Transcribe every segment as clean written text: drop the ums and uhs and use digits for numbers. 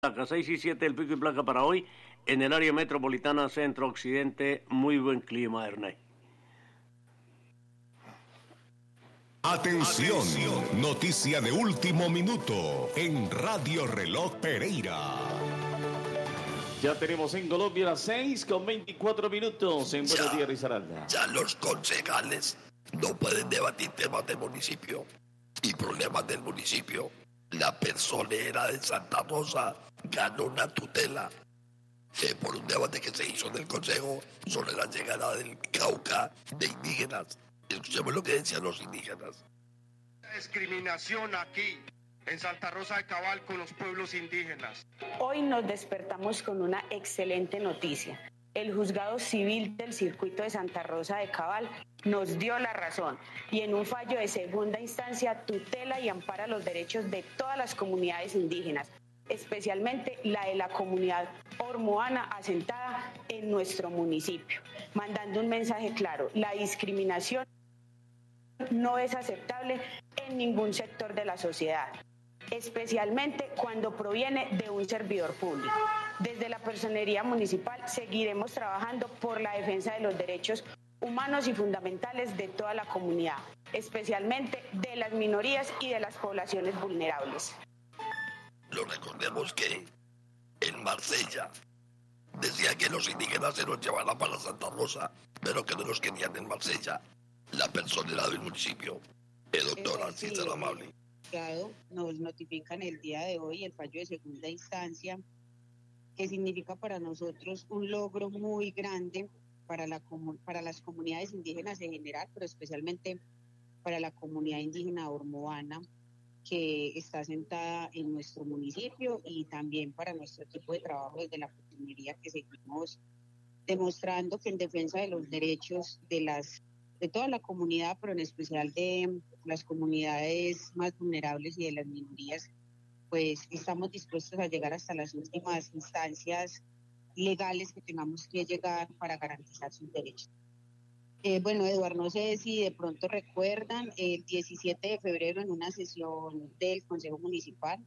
Placa 6 y 7 el pico y placa para hoy en el área metropolitana centro-occidente. Muy buen clima, Ernest. Atención, noticia de último minuto en Radio Reloj Pereira. Ya tenemos en Colombia las 6:24 en Buenos Días, Risaralda. Ya los concejales no pueden debatir temas del municipio y problemas del municipio. La personera de Santa Rosa ganó una tutela por un debate que se hizo en el Consejo sobre la llegada del Cauca de indígenas. Escuchemos lo que decían los indígenas. Discriminación aquí en Santa Rosa de Cabal con los pueblos indígenas. Hoy nos despertamos con una excelente noticia. El Juzgado Civil del Circuito de Santa Rosa de Cabal nos dio la razón y en un fallo de segunda instancia tutela y ampara los derechos de todas las comunidades indígenas, especialmente la de la comunidad ormoana asentada en nuestro municipio, mandando un mensaje claro: la discriminación no es aceptable en ningún sector de la sociedad, especialmente cuando proviene de un servidor público. Desde la Personería Municipal seguiremos trabajando por la defensa de los derechos humanos y fundamentales de toda la comunidad, especialmente de las minorías y de las poblaciones vulnerables. Lo recordemos que en Marsella decía que los indígenas se los llevaran para Santa Rosa, pero que no los querían en Marsella. La personera del municipio, doctora, si será amable. Nos notifican el día de hoy el fallo de segunda instancia, que significa para nosotros un logro muy grande para las comunidades indígenas en general, pero especialmente para la comunidad indígena ormoana que está sentada en nuestro municipio, y también para nuestro equipo de trabajo desde la personería, que seguimos demostrando que en defensa de los derechos de toda la comunidad, pero en especial de las comunidades más vulnerables y de las minorías, pues estamos dispuestos a llegar hasta las últimas instancias legales que tengamos que llegar para garantizar sus derechos. Bueno, Eduardo, no sé si de pronto recuerdan, el 17 de febrero en una sesión del Consejo Municipal,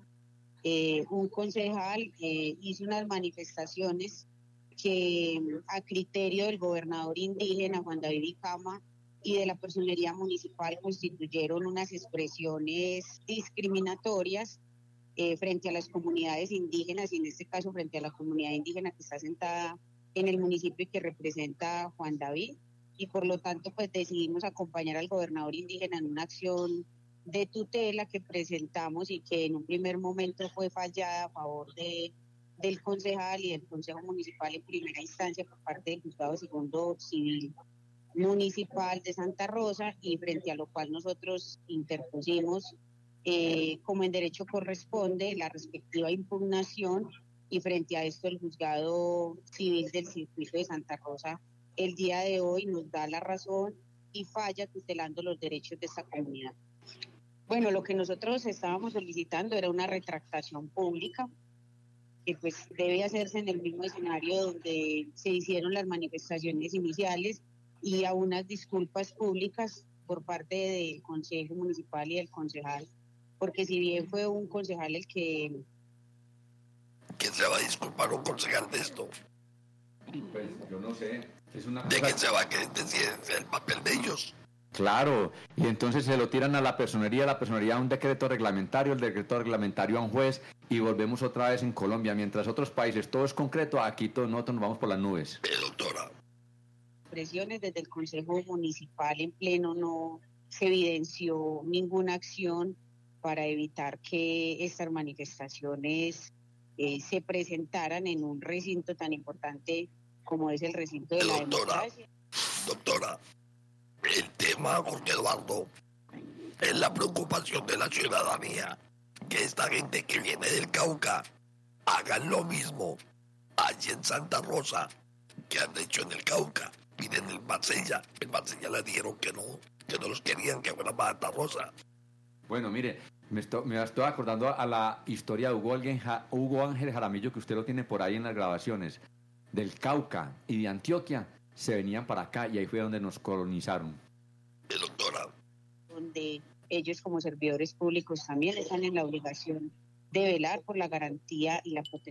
un concejal hizo unas manifestaciones que a criterio del gobernador indígena Juan David Vicama y de la Personería Municipal constituyeron unas expresiones discriminatorias frente a las comunidades indígenas, y en este caso frente a la comunidad indígena que está sentada en el municipio y que representa Juan David, y por lo tanto pues decidimos acompañar al gobernador indígena en una acción de tutela que presentamos y que en un primer momento fue fallada a favor del concejal y del Consejo Municipal en primera instancia por parte del Juzgado Segundo Civil Municipal de Santa Rosa, y frente a lo cual nosotros interpusimos, como en derecho corresponde, la respectiva impugnación, y frente a esto el Juzgado Civil del Circuito de Santa Rosa el día de hoy nos da la razón y falla tutelando los derechos de esta comunidad. Bueno, lo que nosotros estábamos solicitando era una retractación pública, que pues debe hacerse en el mismo escenario donde se hicieron las manifestaciones iniciales, y a unas disculpas públicas por parte del Consejo Municipal y del concejal, porque si bien fue un concejal el que... ¿Quién se va a disculpar un concejal de esto? Pues yo no sé, es una ¿De cosa... quién se va a decir el papel de ellos? Claro, y entonces se lo tiran a la personería a un decreto reglamentario, el decreto reglamentario a un juez, y volvemos otra vez en Colombia. Mientras otros países todo es concreto, aquí nosotros nos vamos por las nubes. Doctora. Presiones desde el Consejo Municipal en pleno no se evidenció ninguna acción para evitar que estas manifestaciones se presentaran en un recinto tan importante como es el recinto de la democracia. Doctora, el tema, Jorge Eduardo, es la preocupación de la ciudadanía, que esta gente que viene del Cauca hagan lo mismo allí en Santa Rosa que han hecho en el Cauca. Miren en Marsella le dijeron que no los querían, que fueran para Santa Rosa. Bueno, mire, me estoy acordando a la historia de Hugo Ángel Jaramillo, que usted lo tiene por ahí en las grabaciones, del Cauca y de Antioquia. Se venían para acá y ahí fue donde nos colonizaron. Doctora. Donde ellos como servidores públicos también están en la obligación de velar por la garantía y la protección